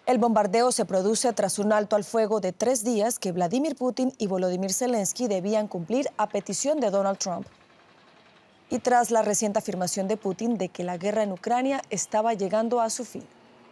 El bombardeo se produce tras un alto al fuego de 3 días que Vladimir Putin y Volodymyr Zelensky debían cumplir a petición de Donald Trump. Y tras la reciente afirmación de Putin de que la guerra en Ucrania estaba llegando a su fin.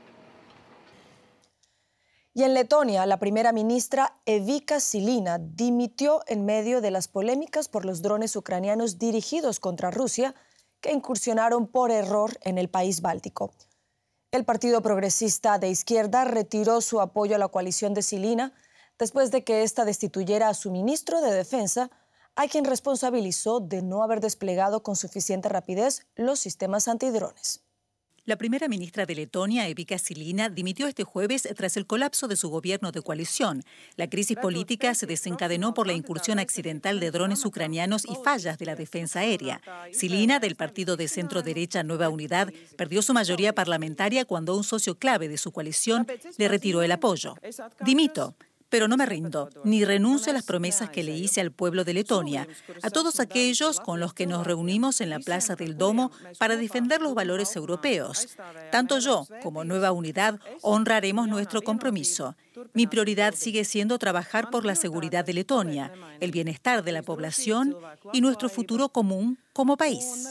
Y en Letonia, la primera ministra Evika Silina dimitió en medio de las polémicas por los drones ucranianos dirigidos contra Rusia que incursionaron por error en el país báltico. El Partido Progresista de Izquierda retiró su apoyo a la coalición de Silina después de que ésta destituyera a su ministro de Defensa, a quien responsabilizó de no haber desplegado con suficiente rapidez los sistemas antidrones. La primera ministra de Letonia, Evika Silina, dimitió este jueves tras el colapso de su gobierno de coalición. La crisis política se desencadenó por la incursión accidental de drones ucranianos y fallas de la defensa aérea. Silina, del partido de centro-derecha Nueva Unidad, perdió su mayoría parlamentaria cuando un socio clave de su coalición le retiró el apoyo. Dimito, pero no me rindo, ni renuncio a las promesas que le hice al pueblo de Letonia, a todos aquellos con los que nos reunimos en la Plaza del Domo para defender los valores europeos. Tanto yo como Nueva Unidad honraremos nuestro compromiso. Mi prioridad sigue siendo trabajar por la seguridad de Letonia, el bienestar de la población y nuestro futuro común como país.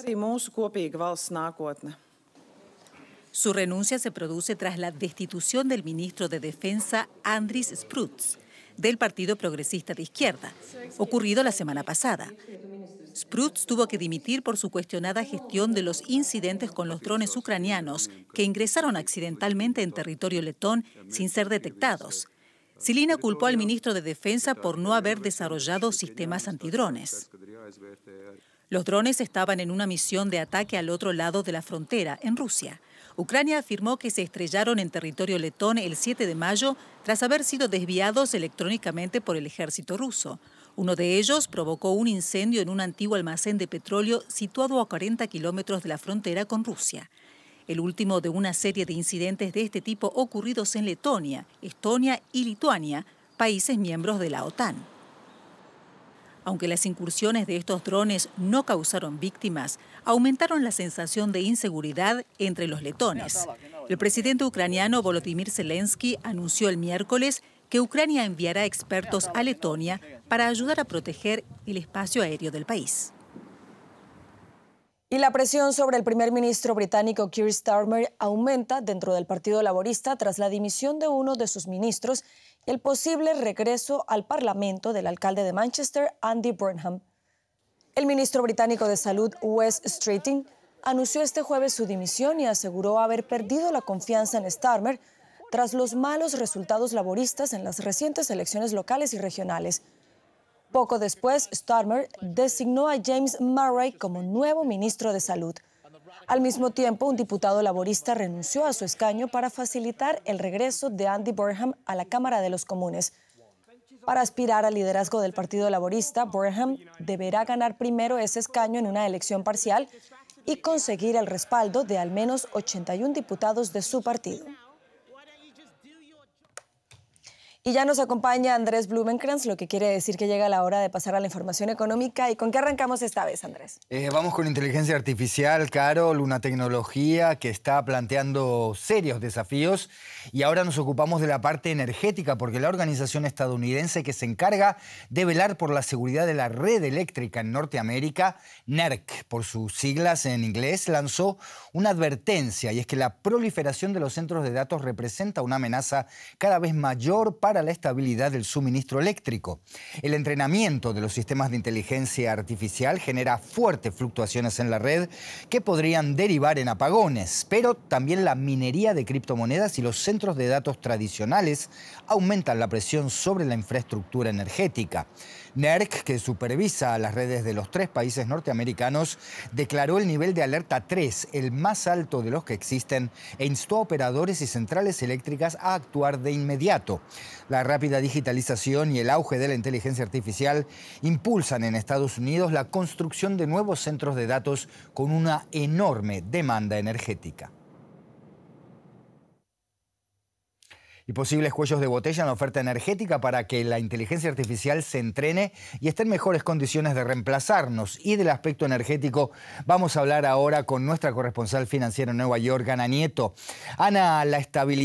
Su renuncia se produce tras la destitución del ministro de Defensa Andris Spruds, del Partido Progresista de Izquierda, ocurrido la semana pasada. Spruds tuvo que dimitir por su cuestionada gestión de los incidentes con los drones ucranianos que ingresaron accidentalmente en territorio letón sin ser detectados. Silina culpó al ministro de Defensa por no haber desarrollado sistemas antidrones. Los drones estaban en una misión de ataque al otro lado de la frontera, en Rusia. Ucrania afirmó que se estrellaron en territorio letón el 7 de mayo tras haber sido desviados electrónicamente por el ejército ruso. Uno de ellos provocó un incendio en un antiguo almacén de petróleo situado a 40 kilómetros de la frontera con Rusia. El último de una serie de incidentes de este tipo ocurridos en Letonia, Estonia y Lituania, países miembros de la OTAN. Aunque las incursiones de estos drones no causaron víctimas, aumentaron la sensación de inseguridad entre los letones. El presidente ucraniano Volodymyr Zelensky anunció el miércoles que Ucrania enviará expertos a Letonia para ayudar a proteger el espacio aéreo del país. Y la presión sobre el primer ministro británico Keir Starmer aumenta dentro del Partido Laborista tras la dimisión de uno de sus ministros y el posible regreso al Parlamento del alcalde de Manchester, Andy Burnham. El ministro británico de Salud, Wes Streeting, anunció este jueves su dimisión y aseguró haber perdido la confianza en Starmer tras los malos resultados laboristas en las recientes elecciones locales y regionales. Poco después, Starmer designó a James Murray como nuevo ministro de Salud. Al mismo tiempo, un diputado laborista renunció a su escaño para facilitar el regreso de Andy Burnham a la Cámara de los Comunes. Para aspirar al liderazgo del Partido Laborista, Burnham deberá ganar primero ese escaño en una elección parcial y conseguir el respaldo de al menos 81 diputados de su partido. Y ya nos acompaña Andrés Blumenkrantz, lo que quiere decir que llega la hora de pasar a la información económica. ¿Y con qué arrancamos esta vez, Andrés? Vamos con inteligencia artificial, Carol, una tecnología que está planteando serios desafíos. Y ahora nos ocupamos de la parte energética, porque la organización estadounidense que se encarga de velar por la seguridad de la red eléctrica en Norteamérica, NERC, por sus siglas en inglés, lanzó una advertencia, y es que la proliferación de los centros de datos representa una amenaza cada vez mayor para la estabilidad del suministro eléctrico. El entrenamiento de los sistemas de inteligencia artificial genera fuertes fluctuaciones en la red que podrían derivar en apagones, pero también la minería de criptomonedas y los centros de datos tradicionales aumentan la presión sobre la infraestructura energética. NERC, que supervisa las redes de los 3 países norteamericanos, declaró el nivel de alerta 3, el más alto de los que existen, e instó a operadores y centrales eléctricas a actuar de inmediato. La rápida digitalización y el auge de la inteligencia artificial impulsan en Estados Unidos la construcción de nuevos centros de datos con una enorme demanda energética. Y posibles cuellos de botella en la oferta energética para que la inteligencia artificial se entrene y esté en mejores condiciones de reemplazarnos. Y del aspecto energético vamos a hablar ahora con nuestra corresponsal financiera en Nueva York, Ana Nieto. Ana, la estabilidad